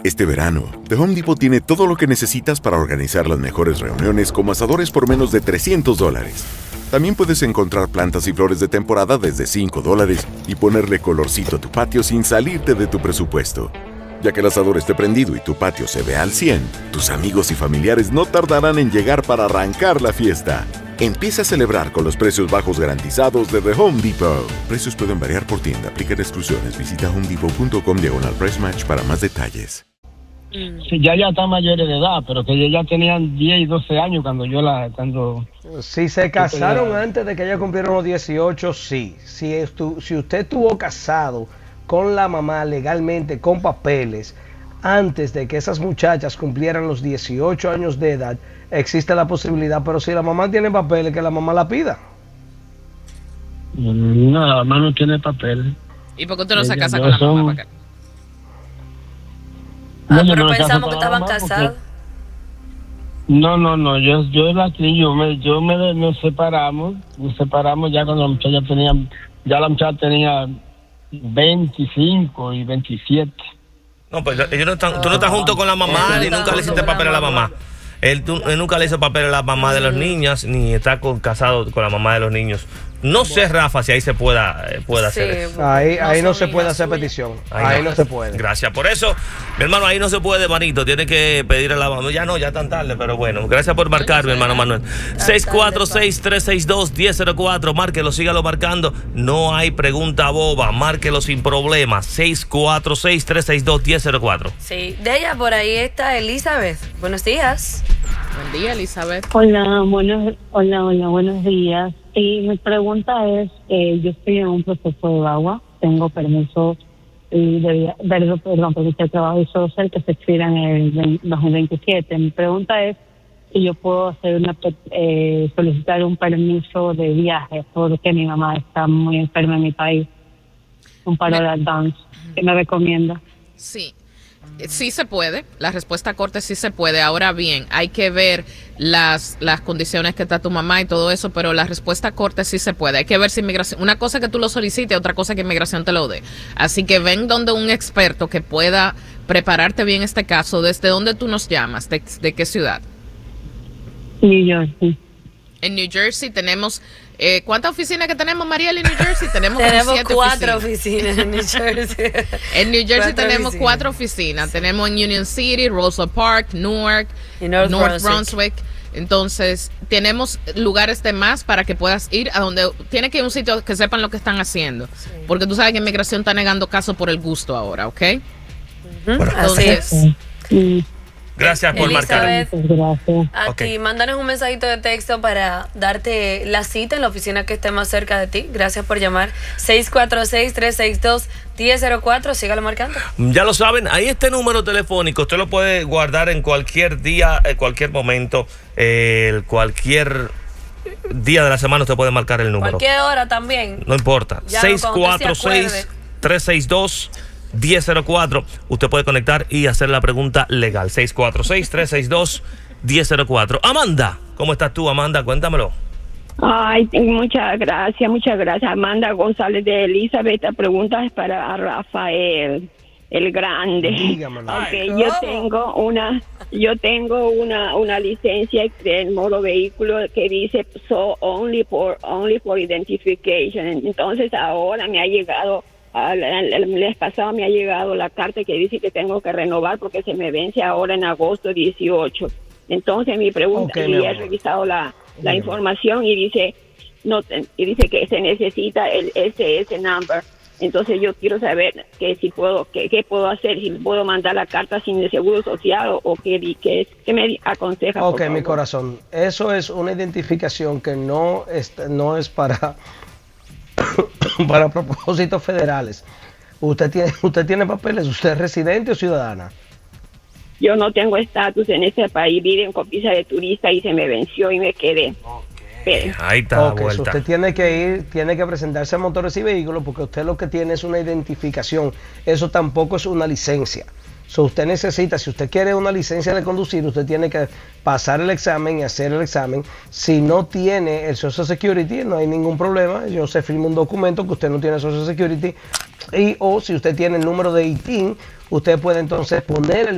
Este verano, The Home Depot tiene todo lo que necesitas para organizar las mejores reuniones como asadores por menos de $300. También puedes encontrar plantas y flores de temporada desde $5 y ponerle colorcito a tu patio sin salirte de tu presupuesto. Ya que el asador esté prendido y tu patio se vea al 100, tus amigos y familiares no tardarán en llegar para arrancar la fiesta. Empieza a celebrar con los precios bajos garantizados de The Home Depot. Precios pueden variar por tienda. Aplican exclusiones. Visita homedepot.com/price match para más detalles. Sí, ya están mayores de edad, pero que ellas tenían 10 y 12 años cuando si se casaron antes de que ellas cumplieron los 18, sí. Si usted estuvo casado con la mamá legalmente, con papeles, antes de que esas muchachas cumplieran los 18 años de edad, existe la posibilidad, pero si la mamá tiene papeles, que la mamá la pida. No, la mamá no tiene papeles. ¿Y por qué usted no se casa con la mamá para acá? Pero pensamos que estaban casados. No, nos separamos ya cuando la muchacha tenía 25 y 27. No, pues ellos no están, tú no estás junto con la mamá, ni nunca le hiciste papel a la mamá. Él nunca le hizo papel a la mamá de los niños, ni está casado con la mamá de los niños. No sé, Rafa, si ahí se pueda hacer eso. Ahí no se puede hacer petición. Ahí no se puede. Gracias. Por eso, mi hermano, ahí no se puede, manito. Tiene que pedir a la mamá. Ya tan tarde, pero bueno. Gracias por marcar, mi hermano Manuel. 646-362-1004. Márquelo, sígalo marcando. No hay pregunta boba. Márquelo sin problema. 646-362-1004. Sí, de ella por ahí está Elizabeth. Buenos días. Buen día, Elizabeth. Hola, buenos días. Y mi pregunta es, yo estoy en un proceso de agua, tengo permiso permiso de trabajo y social que se expira en el 2027. Mi pregunta es si yo puedo hacer solicitar un permiso de viaje porque mi mamá está muy enferma en mi país, un paro de advance. ¿Qué me recomienda? Sí se puede, la respuesta corta es sí se puede. Ahora bien, hay que ver las condiciones que está tu mamá y todo eso, pero la respuesta corta es sí se puede. Hay que ver si inmigración, una cosa que tú lo solicites, otra cosa que inmigración te lo dé. Así que ven donde un experto que pueda prepararte bien este caso. ¿Desde dónde tú nos llamas? ¿De qué ciudad? New Jersey. En New Jersey tenemos... ¿cuántas oficinas que tenemos, Mariel, en New Jersey? Tenemos 4 oficinas en New Jersey. En New Jersey tenemos 4 oficinas. Tenemos en Union City, Roswell Park, Newark, y North Brunswick. Entonces, tenemos lugares de más para que puedas ir a donde... Tiene que ir a un sitio que sepan lo que están haciendo. Sí. Porque tú sabes que inmigración está negando casos por el gusto ahora, ¿ok? Bueno, entonces... Gracias por Elizabeth, marcar. Aquí, mándanos un mensajito de texto para darte la cita en la oficina que esté más cerca de ti. Gracias por llamar. 646-362-1004. Sígalo marcando. Ya lo saben, ahí este número telefónico. Usted lo puede guardar en cualquier día, en cualquier momento, cualquier día de la semana usted puede marcar el número. Cualquier hora también. No importa. 646-362-1004. Usted puede conectar y hacer la pregunta legal. 646-362-1004. Amanda, ¿cómo estás tú, Amanda? Cuéntamelo. Ay, muchas gracias. Amanda González de Elizabeth. La pregunta es para Rafael, el grande. Okay, yo tengo una licencia del motor vehículo que dice only for identification. Entonces ahora me ha llegado, el mes pasado me ha llegado la carta que dice que tengo que renovar porque se me vence ahora en agosto 18. Entonces mi pregunta, y he revisado la información y dice que se necesita el SS number. Entonces yo quiero saber qué puedo hacer, si puedo mandar la carta sin el seguro social o qué me aconseja. Ok, mi corazón, eso es una identificación que no es para para propósitos federales. ¿Usted tiene papeles? ¿Usted es residente o ciudadana? Yo no tengo estatus en este país, vivo con visa de turista y se me venció y me quedé. Ahí está. Usted tiene que presentarse a Motores y Vehículos porque usted lo que tiene es una identificación. Eso tampoco es una licencia. Usted necesita, si usted quiere una licencia de conducir, usted tiene que pasar el examen y hacer el examen. Si no tiene el Social Security, no hay ningún problema. Yo se firma un documento que usted no tiene Social Security. O si usted tiene el número de ITIN, usted puede entonces poner el